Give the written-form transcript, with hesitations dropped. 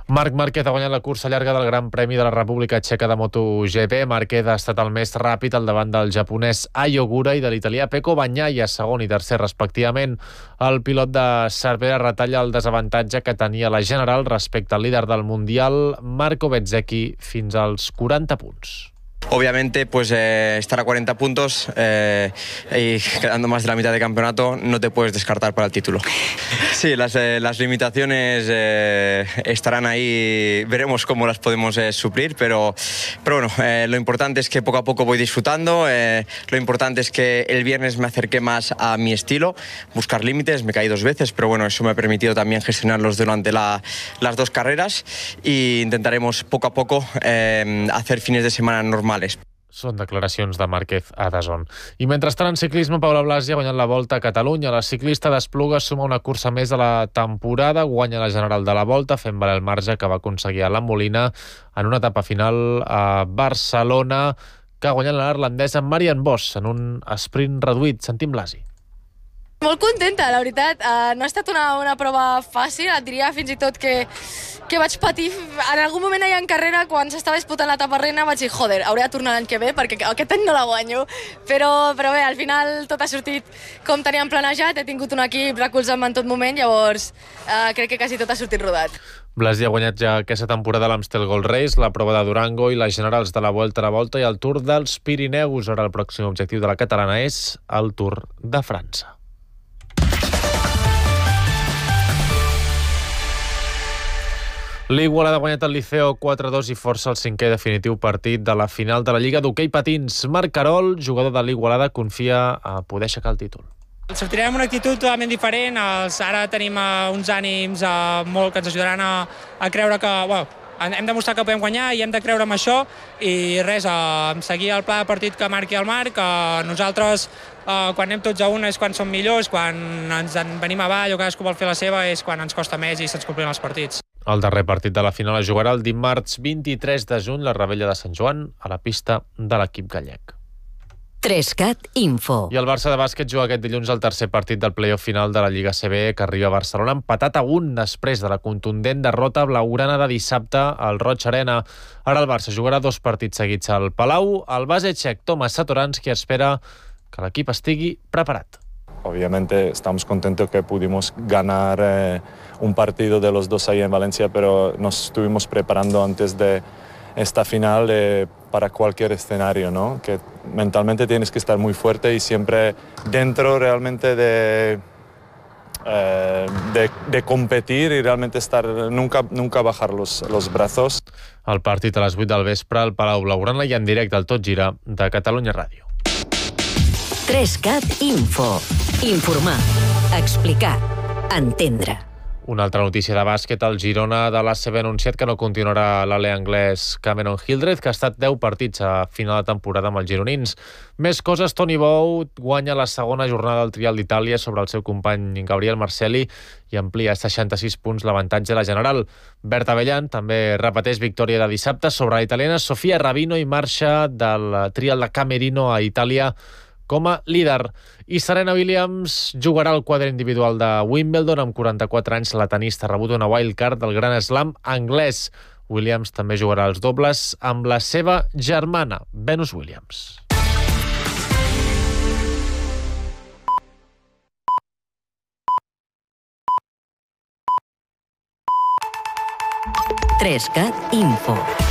Marc Márquez ha guanyat la cursa llarga del Gran Premi de la República Txeca de MotoGP. Márquez ha estat el més ràpid al davant del japonès Ai Ogura i de l'italià Pecco Bagnaia, segon i tercer respectivament. El pilot de Cervera retalla el desavantatge que tenia la general respecte al líder del Mundial, Marco Bezzecchi, fins als 40 punts. Obviamente, pues estar a 40 puntos y quedando más de la mitad de campeonato, no te puedes descartar para el título. Sí, las limitaciones estarán ahí, veremos cómo las podemos suplir, pero bueno, lo importante es que poco a poco voy disfrutando, lo importante es que el viernes me acerqué más a mi estilo, buscar límites, me caí 2 veces, pero bueno, eso me ha permitido también gestionarlos durante las 2 carreras e intentaremos poco a poco hacer fines de semana normales. Són declaracions de Márquez a DAZN. I mentrestant, en ciclisme, Paula Blasi ha guanyat la Volta a Catalunya. La ciclista d'Espluga suma una cursa més de la temporada, guanya la general de la Volta, fent valer el marge que va aconseguir a la Molina en una etapa final a Barcelona, que ha guanyat la neerlandesa Marianne Vos en un sprint reduït. Sentim Blasi. Molt contenta, la veritat. No ha estat una prova fàcil, et diria fins i tot que vaig patir. En algun moment allà en carrera, quan s'estava disputant l'etapa reina, vaig dir, joder, hauré de tornar l'any que ve perquè aquest any no la guanyo. Però bé, al final tot ha sortit com teníem planejat, he tingut un equip recolzant-me en tot moment, llavors crec que quasi tot ha sortit rodat. Blasi ha guanyat ja aquesta temporada l'Amstel Gold Race, la prova de Durango i les generals de la Vuelta a la Volta i el Tour dels Pirineus. Ara el pròxim objectiu de la catalana és el Tour de França. L'Igualada ha guanyat el Liceo 4-2 i força el 5è definitiu partit de la final de la Lliga d'Hoquei Patins. Marc Carol, jugador de l'Igualada, confia a poder aixecar el títol. Sortirem amb una actitud totalment diferent. Ara tenim uns ànims molt que ens ajudaran a creure que hem demostrat que podem guanyar i hem de creure en això i res, seguir el pla de partit que marqui el Marc. Nosaltres quan anem tots a una és quan som millors, quan ens en venim avall o cadascú vol fer la seva és quan ens costa més i se'ns complien els partits. El darrer partit de la final es jugarà el dimarts 23 de juny, la Rebella de Sant Joan, a la pista de l'equip gallec. 3CAT Info. I el Barça de bàsquet juga aquest dilluns el tercer partit del play-off final de la Lliga CB, que arriba a Barcelona empatat a 1 després de la contundent derrota blaugrana de dissabte al Roig Arena. Ara el Barça jugarà 2 partits seguits al Palau. El base txec Tomas Satoranski espera que l'equip estigui preparat. Obviamente estamos contentos que pudimos ganar un partido de los 2 ahí en Valencia, pero nos estuvimos preparando antes de esta final para cualquier escenario, ¿no? Que mentalmente tienes que estar muy fuerte y siempre dentro realmente de competir y realmente estar nunca bajar los brazos. El partit a les 8 del vespre al Palau Blaugrana i en directe al Tot Gira de Catalunya Ràdio. 3CAT Info. Informar, explicar, entendre. Una altra notícia de bàsquet, el Girona de l'ACB ha anunciat que no continuarà l'ale anglès Cameron Hildreth, que ha estat 10 partits a final de temporada amb els gironins. Més coses, Toni Bou guanya la segona jornada del Trial d'Itàlia sobre el seu company Gabriel Marcelli i amplia a 66 punts l'avantatge de la general. Berta Bellan també repeteix victòria de dissabte sobre la italiana Sofia Rabino i marxa del Trial de Camerino a Itàlia com a líder. I Serena Williams jugarà el quadre individual de Wimbledon. Amb 44 anys, la tenista ha rebut una wildcard del Grand Slam anglès. Williams també jugarà els dobles amb la seva germana, Venus Williams. Trescat Info.